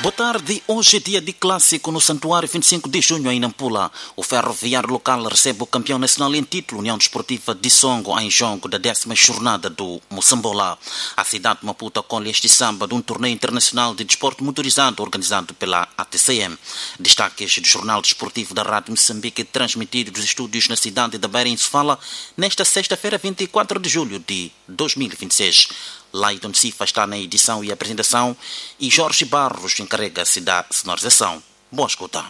Boa tarde, hoje é dia de clássico no Santuário 25 de junho em Nampula. O ferroviário local recebe o campeão nacional em título, União Desportiva de Songo, em jogo da 10ª jornada do Moçambola. A cidade de Maputo acolhe este sábado um torneio internacional de desporto motorizado organizado pela ATCM. Destaques do Jornal Desportivo da Rádio Moçambique, transmitido dos estúdios na cidade da Beira, em Sofala, nesta sexta-feira, 24 de julho de 2026. Laidon Sifa está na edição e apresentação e Jorge Barros encarrega-se da sonorização. Boa escuta.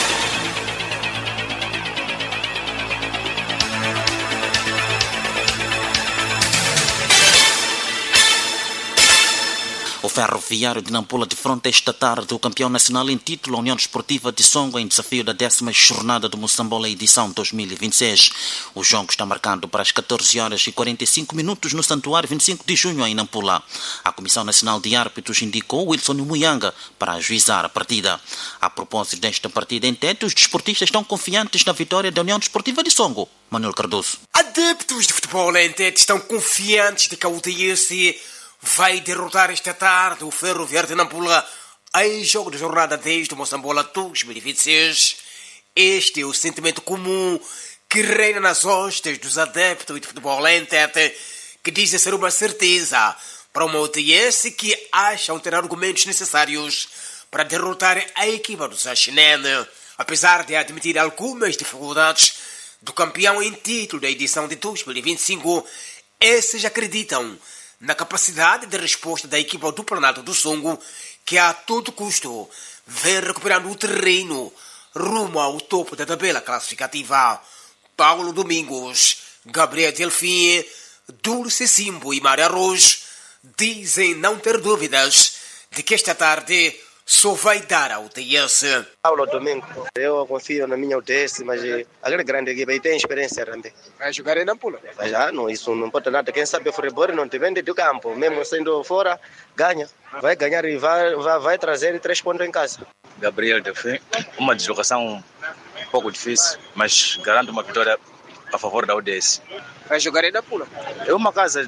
O ferroviário de Nampula defronta esta tarde o campeão nacional em título, a União Desportiva de Songo, em desafio da 10ª jornada do Moçambola, edição 2026. O jogo está marcado para as 14h45 no Santuário 25 de junho, em Nampula. A Comissão Nacional de Árbitros indicou Wilson Muyanga para ajuizar a partida. A propósito desta partida em tete, os desportistas estão confiantes na vitória da União Desportiva de Songo. Manuel Cardoso. Adeptos de futebol em tete estão confiantes de que a UTS vai derrotar esta tarde o Ferroviário de Nampula em jogo da jornada 10 do Moçambola 2026. Este é o sentimento comum que reina nas hostes dos adeptos de futebol em tete, que dizem ser uma certeza para uma UTS que acham ter argumentos necessários para derrotar a equipa do Sachinene. Apesar de admitir algumas dificuldades do campeão em título da edição de 2025, esses acreditam na capacidade de resposta da equipa do Planalto do Songo, que a todo custo vem recuperando o terreno rumo ao topo da tabela classificativa. Paulo Domingos, Gabriel Delfim, Dulce Simbo e Maria Arroz dizem não ter dúvidas de que esta tarde só vai dar a UTS. Paulo Domingo, eu confio na minha UTS, mas a grande equipe tem experiência também. Vai jogar em Nampula? Já, não, isso não importa nada. Quem sabe o futebol não depende do campo. Mesmo sendo fora, ganha. Vai ganhar e vai trazer 3 pontos em casa. Gabriel Delfim, uma deslocação um pouco difícil, mas garanto uma vitória a favor da UTS. Vai jogar em Nampula? É uma casa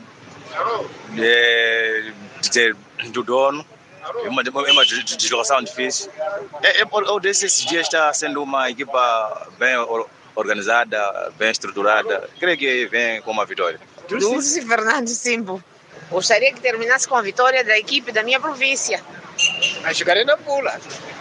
do dono. É uma deslocação difícil. A UTS esses dias está sendo uma equipa bem organizada, bem estruturada. Creio que vem com uma vitória. Dulce Fernando Simbo. Gostaria que terminasse com a vitória da equipe da minha província. Vai jogar em Nampula?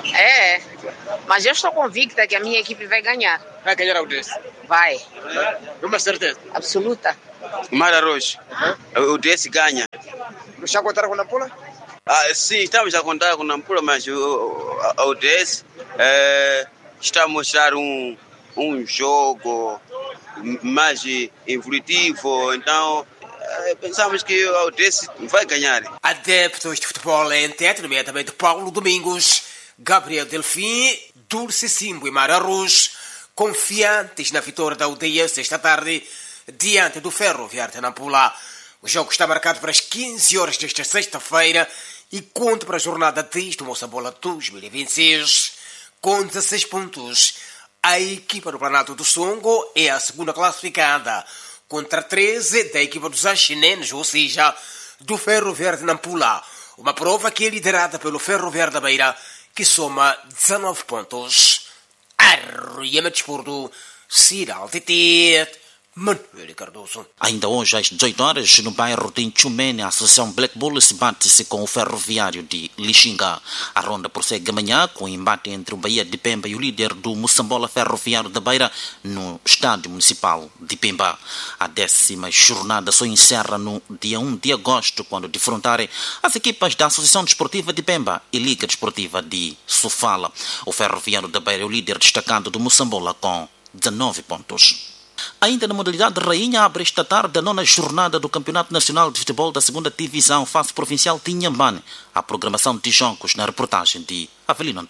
Mas eu estou convicta que a minha equipe vai ganhar. Vai ganhar a UTS? Vai. Uma certeza? Absoluta. Mara Rocha, o UTS ganha. Não já contaram com Nampula? Sim, estamos a contar com Nampula, mas a UTS está a mostrar um jogo mais evolutivo, então pensamos que a UTS vai ganhar. Adeptos de futebol em tete, nomeadamente Paulo Domingos, Gabriel Delfim, Dulce Simbo e Maria Arroz, confiantes na vitória da UTS esta tarde diante do Ferroviário de Nampula. O jogo está marcado para as 15 horas desta sexta-feira e conta para a jornada 10 do Moçambola 2026. Com 16 pontos, a equipa do Planalto do Songo é a segunda classificada, contra 13 da equipa dos Achinenes, ou seja, do Ferroviário de Nampula. Uma prova que é liderada pelo Ferroviário da Beira, que soma 19 pontos. Arruiama Desporto, Ciral TT, Manuel Cardoso. Ainda hoje, às 18 horas, no bairro de Inchumene, a Associação Black Bulls bate-se com o Ferroviário de Lixinga. A ronda prossegue amanhã com o embate entre o Bahia de Pemba e o líder do Moçambola Ferroviário da Beira no Estádio Municipal de Pemba. A 10ª jornada só encerra no dia 1 de agosto, quando defrontarem as equipas da Associação Desportiva de Pemba e Liga Desportiva de Sofala. O Ferroviário da Beira é o líder destacado do Moçambola com 19 pontos. Ainda na modalidade rainha, abre esta tarde a 9ª jornada do Campeonato Nacional de Futebol da 2ª Divisão Fase Provincial de Inhambane. A programação de jogos na reportagem de Avelino Antônio.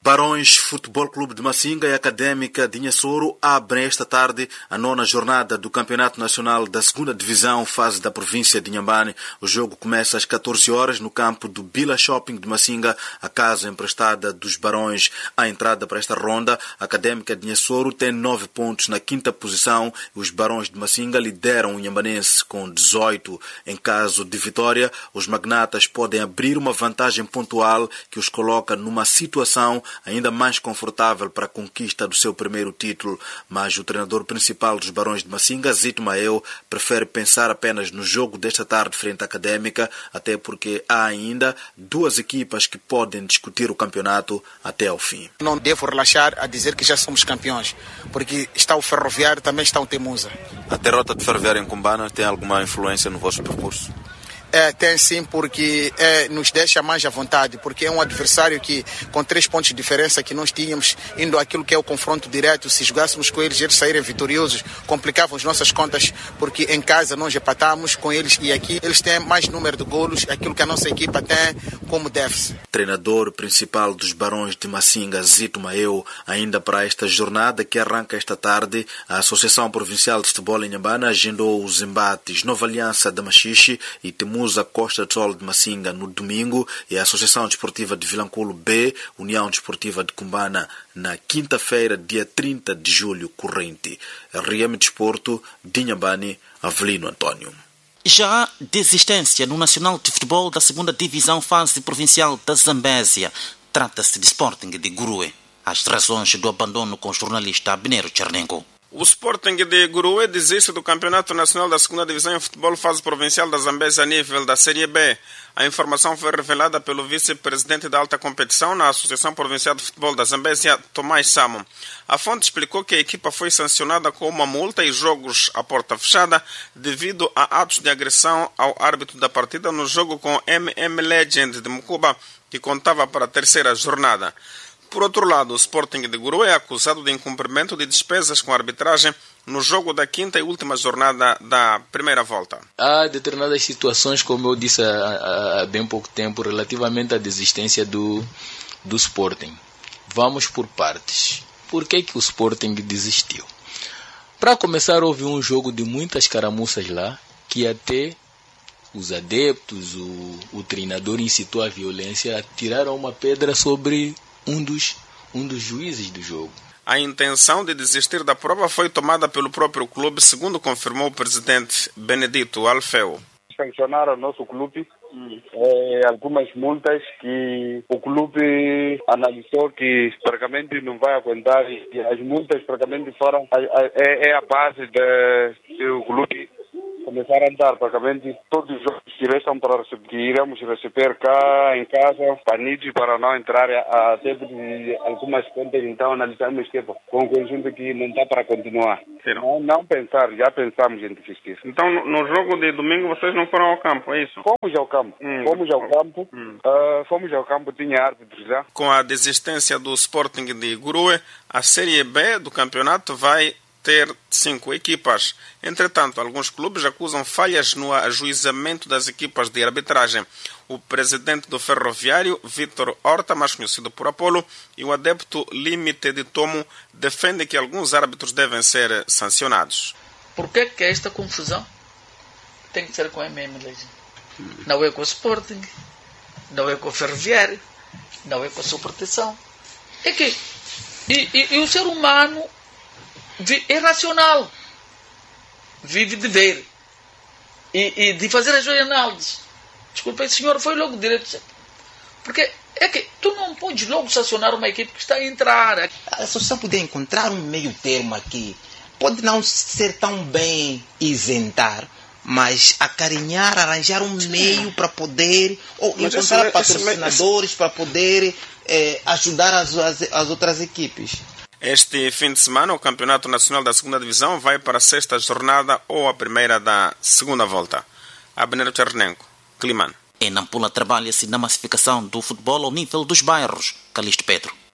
Barões Futebol Clube de Massinga e Académica de Inhassoro abrem esta tarde a 9ª jornada do Campeonato Nacional da 2ª Divisão, fase da província de Inhambane. O jogo começa às 14 horas no campo do Bila Shopping de Massinga, a casa emprestada dos Barões. A entrada para esta ronda, a Académica de Inhassoro tem 9 pontos na 5ª posição e os Barões de Massinga lideram o Inhambanense com 18. Em caso de vitória, os magnatas podem abrir uma vantagem pontual que os coloca numa situação ainda mais confortável para a conquista do seu primeiro título, mas o treinador principal dos Barões de Massinga, Zito Maeu, prefere pensar apenas no jogo desta tarde frente à Académica, até porque há ainda 2 equipas que podem discutir o campeonato até ao fim. Não devo relaxar a dizer que já somos campeões, porque está o Ferroviário e também está o Temusa. A derrota do Ferroviário em Cumbana tem alguma influência no vosso percurso? Tem sim, porque nos deixa mais à vontade, porque é um adversário que, com 3 pontos de diferença que nós tínhamos, indo àquilo que é o confronto direto, se jogássemos com eles saírem vitoriosos, complicavam as nossas contas, porque em casa nós empatamos com eles e aqui eles têm mais número de golos, aquilo que a nossa equipa tem como déficit. Treinador principal dos Barões de Massinga, Zito Maeu, ainda para esta jornada que arranca esta tarde, a Associação Provincial de Futebol em Inhambane agendou os embates Nova Aliança de Machixe e Temusa Costa do Sol de Massinga no domingo e a Associação Desportiva de Vilanculo B, União Desportiva de Cumbana, na quinta-feira, dia 30 de julho corrente. RM Desporto, de Inhambane, Avelino Antônio. Já há desistência no Nacional de Futebol da 2ª Divisão Fase Provincial da Zambésia. Trata-se de Sporting de Gurue. As razões do abandono com o jornalista Abner Chernenko. O Sporting de Gurue desiste do Campeonato Nacional da 2ª Divisão em Futebol Fase Provincial da Zambésia a nível da Série B. A informação foi revelada pelo vice-presidente da alta competição na Associação Provincial de Futebol da Zambésia, Tomás Samo. A fonte explicou que a equipa foi sancionada com uma multa e jogos à porta fechada devido a atos de agressão ao árbitro da partida no jogo com MM Legend de Mucuba, que contava para a 3ª jornada. Por outro lado, o Sporting de Gurue é acusado de incumprimento de despesas com arbitragem no jogo da 5ª e última jornada da primeira volta. Há determinadas situações, como eu disse há bem pouco tempo, relativamente à desistência do Sporting. Vamos por partes. Por que o Sporting desistiu? Para começar, houve um jogo de muitas caramuças lá, que até os adeptos, o treinador incitou a violência, atiraram uma pedra sobre um dos juízes do jogo. A intenção de desistir da prova foi tomada pelo próprio clube, segundo confirmou o presidente Benedito Alfeu. Sancionaram o nosso clube algumas multas que o clube analisou que praticamente não vai aguentar, e as multas praticamente foram a base do clube começar a andar praticamente todos os jogos que restam que iremos receber cá em casa, banidos para não entrar a tempo de algumas contas. Então analisamos com um conjunto que não dá para continuar. Não pensar, já pensamos em desistir. Então no jogo de domingo vocês não foram ao campo, é isso? Fomos ao campo. Fomos ao campo, tinha árbitros já. Com a desistência do Sporting de Gurue, a Série B do campeonato vai ter 5 equipas. Entretanto, alguns clubes acusam falhas no ajuizamento das equipas de arbitragem. O presidente do Ferroviário, Vítor Horta, mais conhecido por Apolo, e o adepto Limite de Tomo defendem que alguns árbitros devem ser sancionados. Por que esta confusão tem que ser com a MM Legend? Não é com o Sporting, não é com o Ferroviário, não é com a sua proteção. É que e o ser humano é racional, vive de ver e de fazer as suas análises. Desculpa, esse senhor foi logo direto, porque é que tu não podes logo sancionar uma equipe que está a entrar. A associação poder encontrar um meio termo aqui, pode não ser tão bem isentar, mas acarinhar, arranjar um meio para poder, ou encontrar patrocinadores para poder ajudar as outras equipes. Este fim de semana, o Campeonato Nacional da 2ª Divisão vai para a 6ª jornada ou a primeira da segunda volta. Abner Chernenko, Climano. Em Nampula trabalha-se na massificação do futebol ao nível dos bairros. Calixto Pedro.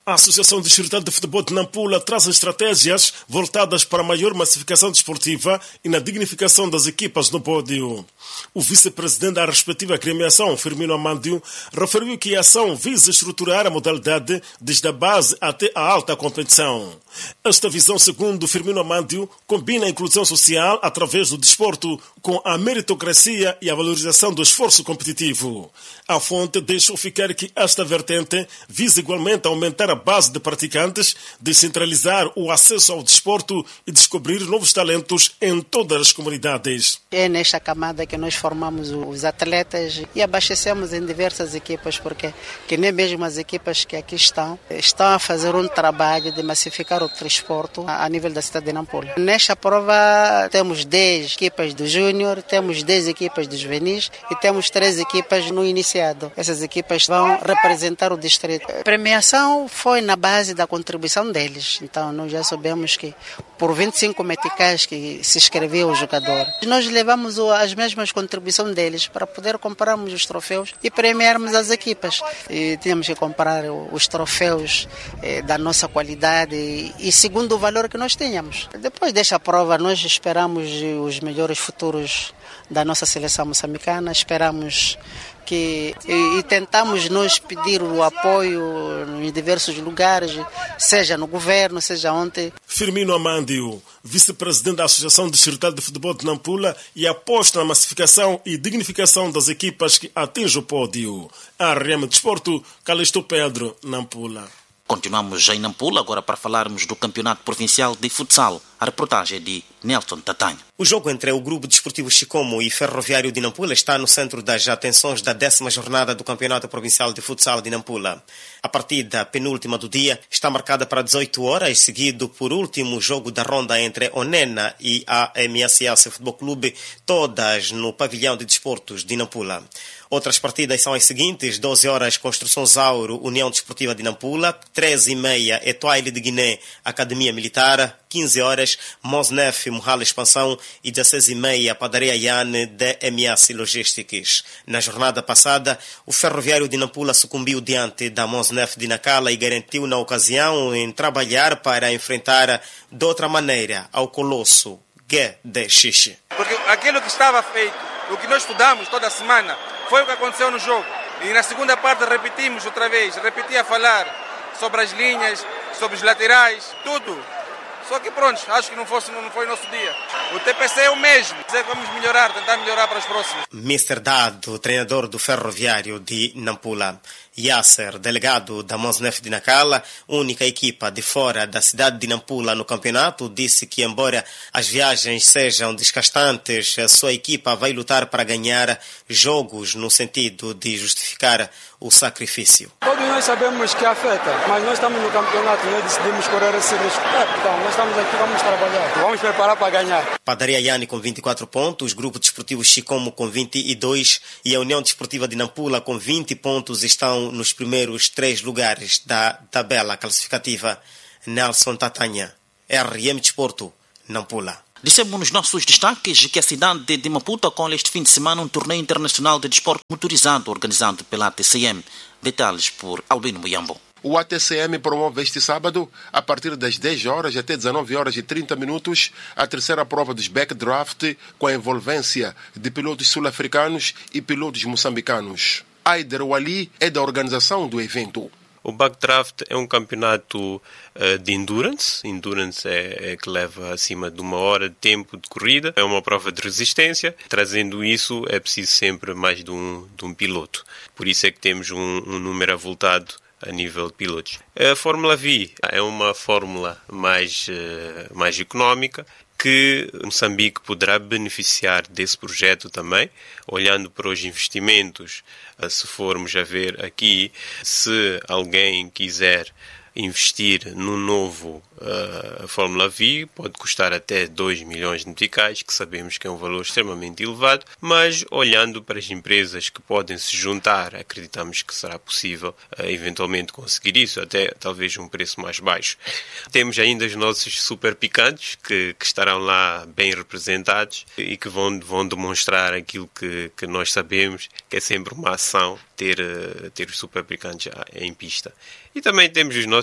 A Associação Distrital de Futebol de Nampula traz estratégias voltadas para a maior massificação desportiva e na dignificação das equipas no pódio. O vice-presidente da respectiva agremiação, Firmino Amandio, referiu que a ação visa estruturar a modalidade desde a base até a alta competição. Esta visão, segundo Firmino Amandio, combina a inclusão social através do desporto com a meritocracia e a valorização do esforço competitivo. A fonte deixou ficar que esta vertente visa igualmente aumentar a base de praticantes, descentralizar o acesso ao desporto e descobrir novos talentos em todas as comunidades. É nesta camada que nós formamos os atletas e abastecemos em diversas equipas, porque que nem mesmo as equipas que aqui estão a fazer um trabalho de massificar o desporto a nível da cidade de Nampula. Nesta prova temos 10 equipas do Júnior, temos 10 equipas do Juvenis e temos 3 equipas no iniciado. Essas equipas vão representar o distrito. A premiação foi na base da contribuição deles. Então nós já sabemos que por 25 meticais que se inscreveu o jogador, nós levamos as mesmas contribuições deles para poder comprarmos os troféus e premiarmos as equipas. E tínhamos que comprar os troféus da nossa qualidade e segundo o valor que nós tínhamos. Depois desta prova nós esperamos os melhores futuros da nossa seleção moçambicana, esperamos e tentamos nós pedir o apoio em diversos lugares, seja no governo, seja onde. Firmino Amandio, vice-presidente da Associação Distrital de Futebol de Nampula, e aposta na massificação e dignificação das equipas que atingem o pódio. A RM Desporto, Calixto Pedro, Nampula. Continuamos em Nampula agora para falarmos do Campeonato Provincial de Futsal. A reportagem é de Nelson Tatanha. O jogo entre o Grupo Desportivo Chicomo e Ferroviário de Nampula está no centro das atenções da 10ª jornada do Campeonato Provincial de Futsal de Nampula. A partida penúltima do dia está marcada para 18 horas, seguido por último jogo da ronda entre Onena e a MSS Futebol Clube, todas no pavilhão de desportos de Nampula. Outras partidas são as seguintes: 12 horas Construção Zauro, União Desportiva de Nampula, 13h30 Etoile de Guiné, Academia Militar, 15 horas Mosnef Morral Expansão e 16h30 Padaria Yane de MS Logistics. Na jornada passada, o Ferroviário de Nampula sucumbiu diante da Mosnef de Nacala e garantiu na ocasião em trabalhar para enfrentar de outra maneira ao colosso Gué de Xixi. Porque aquilo que estava feito, o que nós estudamos toda semana, foi o que aconteceu no jogo. E na segunda parte repetimos outra vez, repeti a falar sobre as linhas, sobre os laterais, tudo. Só que pronto, acho que não foi o nosso dia. O TPC é o mesmo. Vamos melhorar, tentar melhorar para os próximos. Mr. Dado, treinador do Ferroviário de Nampula. Yasser, delegado da Mosnef de Nacala, única equipa de fora da cidade de Nampula no campeonato, disse que embora as viagens sejam desgastantes, a sua equipa vai lutar para ganhar jogos no sentido de justificar o sacrifício. Todos nós sabemos que afeta, mas nós estamos no campeonato, nós decidimos correr esse risco. Então, nós estamos aqui, vamos trabalhar, vamos preparar para ganhar. Padaria Yane com 24 pontos, Grupo Desportivo Chicomo com 22 e a União Desportiva de Nampula com 20 pontos estão nos primeiros 3 lugares da tabela classificativa. Nelson Tatanha, RM Desporto, Nampula. Dissemos nos nossos destaques que a cidade de Maputo acolhe este fim de semana um torneio internacional de desporto motorizado organizado pela ATCM. Detalhes por Albino Muyambo. O ATCM promove este sábado, a partir das 10 horas até 19 horas e 30 minutos, a terceira prova dos backdraft com a envolvência de pilotos sul-africanos e pilotos moçambicanos. Aider Wali é da organização do evento. O backdraft é um campeonato de endurance. Endurance é que leva acima de 1 hora de tempo de corrida. É uma prova de resistência. Trazendo isso, é preciso sempre mais de um piloto. Por isso é que temos um número avultado a nível de pilotos. A Fórmula V é uma fórmula mais económica, que Moçambique poderá beneficiar desse projeto também, olhando para os investimentos. Se formos a ver aqui, se alguém quiser investir no novo Fórmula V, pode custar até 2 milhões de meticais, que sabemos que é um valor extremamente elevado, mas olhando para as empresas que podem se juntar, acreditamos que será possível eventualmente conseguir isso, até talvez um preço mais baixo. Temos ainda os nossos super picantes, que estarão lá bem representados e que vão demonstrar aquilo que nós sabemos, que é sempre uma ação ter os super picantes em pista. E também temos os nossos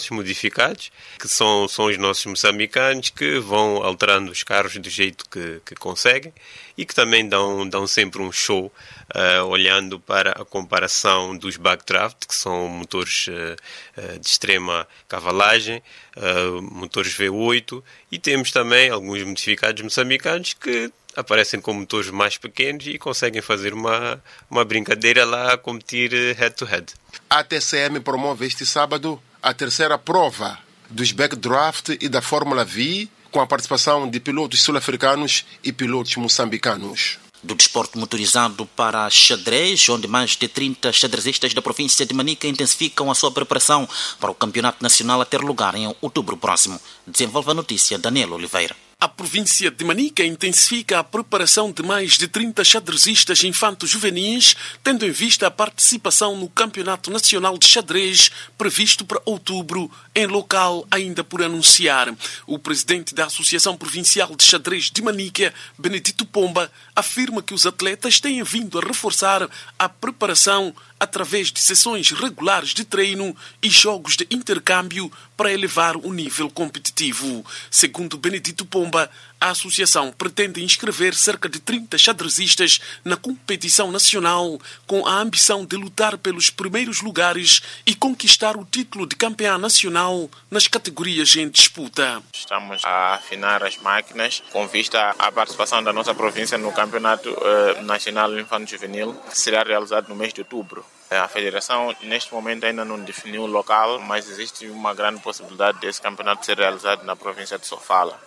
nossos modificados, que são os nossos moçambicanos, que vão alterando os carros do jeito que conseguem e que também dão sempre um show, olhando para a comparação dos backdraft, que são motores de extrema cavalagem, motores V8, e temos também alguns modificados moçambicanos que aparecem com motores mais pequenos e conseguem fazer uma brincadeira lá a competir head-to-head. A TCM promove este sábado a terceira prova dos backdraft e da Fórmula V, com a participação de pilotos sul-africanos e pilotos moçambicanos. Do desporto motorizado para xadrez, onde mais de 30 xadrezistas da província de Manica intensificam a sua preparação para o campeonato nacional a ter lugar em outubro próximo. Desenvolve a notícia Daniel Oliveira. A província de Manica intensifica a preparação de mais de 30 xadrezistas infantos juvenis, tendo em vista a participação no Campeonato Nacional de Xadrez, previsto para outubro, em local ainda por anunciar. O presidente da Associação Provincial de Xadrez de Manica, Benedito Pomba, afirma que os atletas têm vindo a reforçar a preparação através de sessões regulares de treino e jogos de intercâmbio para elevar o nível competitivo. Segundo Benedito Pomba, a associação pretende inscrever cerca de 30 xadrezistas na competição nacional, com a ambição de lutar pelos primeiros lugares e conquistar o título de campeã nacional nas categorias em disputa. Estamos a afinar as máquinas com vista à participação da nossa província no Campeonato Nacional Infanto-Juvenil, que será realizado no mês de outubro. A federação, neste momento, ainda não definiu o local, mas existe uma grande possibilidade desse campeonato ser realizado na província de Sofala.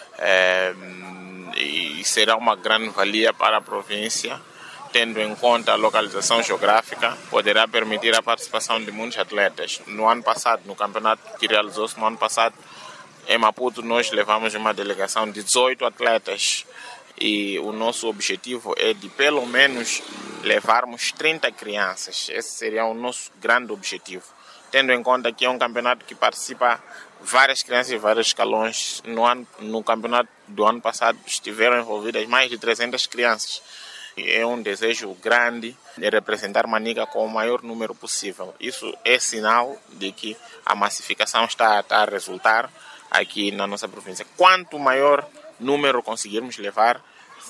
E será uma grande valia para a província, tendo em conta a localização geográfica, poderá permitir a participação de muitos atletas. No ano passado, no campeonato que realizou-se no ano passado, em Maputo, nós levamos uma delegação de 18 atletas. E o nosso objetivo é de pelo menos levarmos 30 crianças. Esse seria o nosso grande objetivo. Tendo em conta que é um campeonato que participa várias crianças de vários escalões. No campeonato do ano passado estiveram envolvidas mais de 300 crianças. E é um desejo grande de representar Manica com o maior número possível. Isso é sinal de que a massificação está a resultar aqui na nossa província. Quanto maior número conseguirmos levar,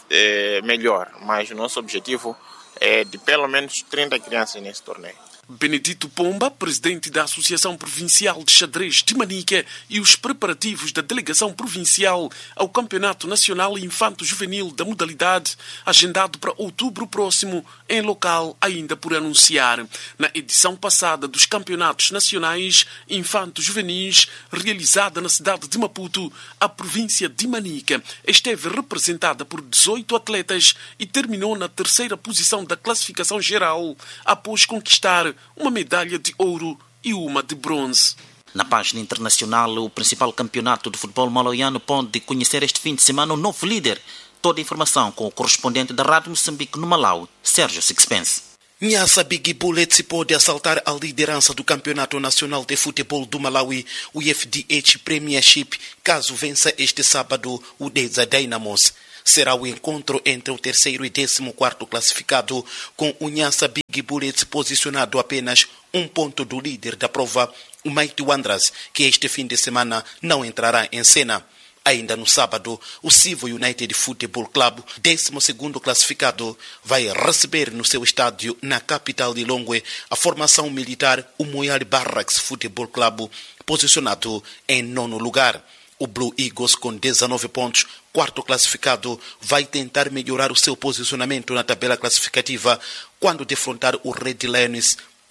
melhor. Mas o nosso objetivo é de pelo menos 30 crianças nesse torneio. Benedito Pomba, presidente da Associação Provincial de Xadrez de Manica, e os preparativos da delegação provincial ao Campeonato Nacional Infanto-Juvenil da modalidade, agendado para outubro próximo, em local ainda por anunciar. Na edição passada dos Campeonatos Nacionais Infanto-Juvenis, realizada na cidade de Maputo, a província de Manica esteve representada por 18 atletas e terminou na terceira posição da classificação geral, após conquistar uma medalha de ouro e uma de bronze. Na página internacional, o principal campeonato de futebol malauiano pode conhecer este fim de semana um novo líder. Toda a informação com o correspondente da Rádio Moçambique no Malau, Sérgio Sixpence. Nyasa Big Bullets pode assaltar a liderança do Campeonato Nacional de Futebol do Malawi, o FDH Premiership, caso vença este sábado o Deza Dynamos. Será o encontro entre o terceiro e 14º classificado, com o Nyasa Big Bullets posicionado apenas um ponto do líder da prova, o Mighty Wanderers, que este fim de semana não entrará em cena. Ainda no sábado, o Civo United Football Club, 12º classificado, vai receber no seu estádio, na capital de Lilongwe, a formação militar, o Moyale Barracks Football Club, posicionado em 9º lugar. O Blue Eagles, com 19 pontos, 4º classificado, vai tentar melhorar o seu posicionamento na tabela classificativa quando defrontar o Red Lions,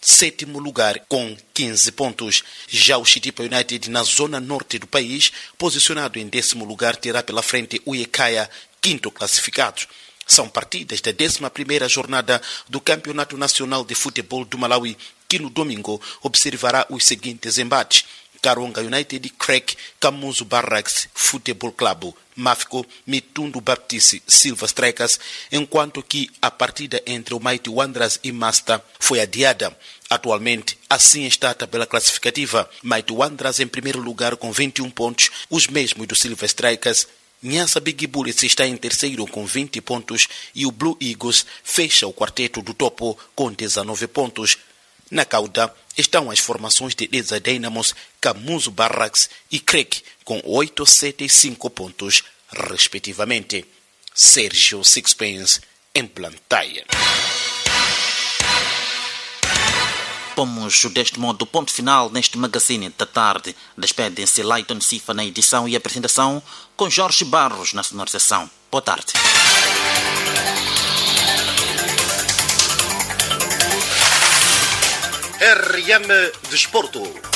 7º lugar, com 15 pontos. Já o Chitipa United, na zona norte do país, posicionado em 10º lugar, terá pela frente o Iecaia, 5º classificado. São partidas da 11ª jornada do Campeonato Nacional de Futebol do Malawi, que no domingo observará os seguintes embates: Karonga United, Crack, Camuso Barracks Futebol Club, Máfico, Mitundu Baptiste Silva Strikers, enquanto que a partida entre o Mighty Wanderers e Master foi adiada. Atualmente, assim está a tabela classificativa: Mighty Wanderers em primeiro lugar com 21 pontos, os mesmos do Silva Strikers. Nyasa Big Bullets está em terceiro com 20 pontos e o Blue Eagles fecha o quarteto do topo com 19 pontos. Na cauda, estão as formações de Deza Dynamos, Camuso Barracks e Crec, com 8, 7 e 5 pontos, respectivamente. Sérgio Sixpence, em Blantyre. Pomos deste modo ponto final neste magazine da tarde. Despedem-se Leighton Sifa na edição e apresentação, com Jorge Barros na sonorização. Boa tarde. RM Desporto.